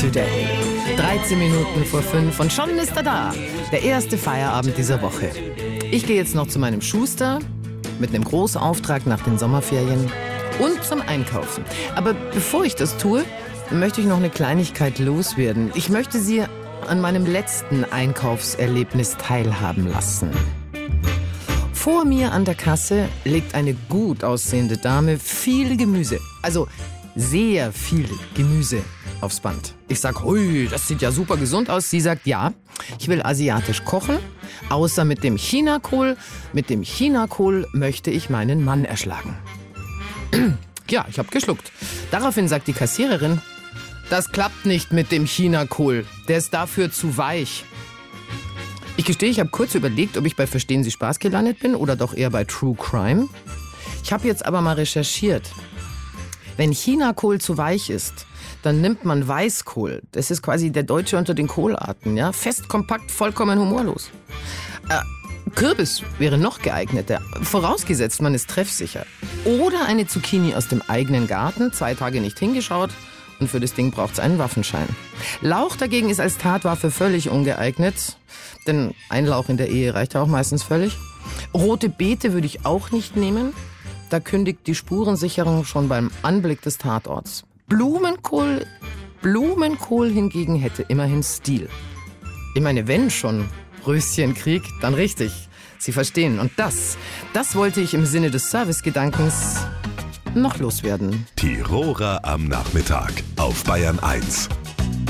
today. 13 Minuten vor 5 und schon ist er da. Der erste Feierabend dieser Woche. Ich gehe jetzt noch zu meinem Schuster mit einem Großauftrag nach den Sommerferien und zum Einkaufen. Aber bevor ich das tue, möchte ich noch eine Kleinigkeit loswerden. Ich möchte Sie an meinem letzten Einkaufserlebnis teilhaben lassen. Vor mir an der Kasse legt eine gut aussehende Dame viel Gemüse, also sehr viel Gemüse aufs Band. Ich sag, hui, das sieht ja super gesund aus. Sie sagt, ja, ich will asiatisch kochen, außer mit dem Chinakohl. Mit dem Chinakohl möchte ich meinen Mann erschlagen. Ja, ich habe geschluckt. Daraufhin sagt die Kassiererin, das klappt nicht mit dem Chinakohl, der ist dafür zu weich. Ich gestehe, ich habe kurz überlegt, ob ich bei Verstehen Sie Spaß gelandet bin oder doch eher bei True Crime. Ich habe jetzt aber mal recherchiert. Wenn Chinakohl zu weich ist, dann nimmt man Weißkohl. Das ist quasi der Deutsche unter den Kohlarten. Ja? Fest, kompakt, vollkommen humorlos. Kürbis wäre noch geeigneter, vorausgesetzt man ist treffsicher. Oder eine Zucchini aus dem eigenen Garten, 2 Tage nicht hingeschaut und für das Ding braucht es einen Waffenschein. Lauch dagegen ist als Tatwaffe völlig ungeeignet, denn ein Lauch in der Ehe reicht ja auch meistens völlig. Rote Beete würde ich auch nicht nehmen, da kündigt die Spurensicherung schon beim Anblick des Tatorts. Blumenkohl hingegen hätte immerhin Stil. Ich meine, wenn schon Röschenkrieg, dann richtig. Sie verstehen. Und das wollte ich im Sinne des Servicegedankens noch loswerden. Tiroler am Nachmittag auf Bayern 1.